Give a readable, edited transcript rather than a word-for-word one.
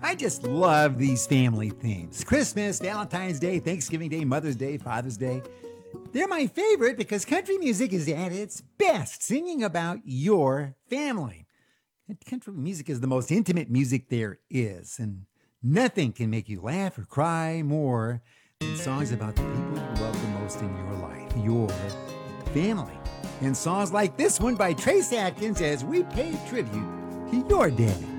I just love these family themes. Christmas, Valentine's Day, Thanksgiving Day, Mother's Day, Father's Day. They're my favorite because country music is at its best, singing about your family. And country music is the most intimate music there is, and nothing can make you laugh or cry more than songs about the people you love the most in your life, your family. And songs like this one by Trace Atkins as we pay tribute to your daddy.